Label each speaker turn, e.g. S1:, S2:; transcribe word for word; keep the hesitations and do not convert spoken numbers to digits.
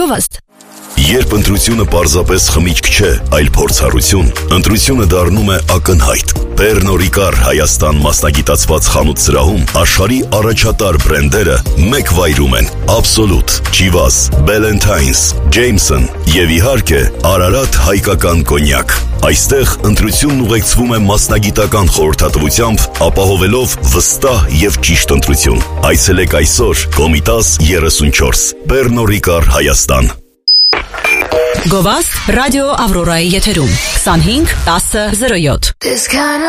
S1: Գովաստ։
S2: Երբ ընտրությունը պարզապես խմիչք չէ, այլ փորձառություն, ընտրությունը դառնում է ակնհայտ։ Pernod Ricard Հայաստան մասնագիտացված խանութ սրահում աշխարհի առաջատար բրենդերը մեկ վայրում են. Absolut, Chivas, Ballantine's, Jameson եւ իհարկե Ararat հայկական կոնյակ։ Այստեղ ընտրությունն ուղեկցվում է մասնագիտական խորհրդատվությամբ, ապահովելով վստահ եւ ճիշտ ընտրություն։ Այցելեք այսօր Կոմիտաս երեսունչորս, Pernod Ricard Հայաստան։
S1: Գովաստ ռադիո Ավրորայի եթերում քսանհինգ տասը զրո յոթ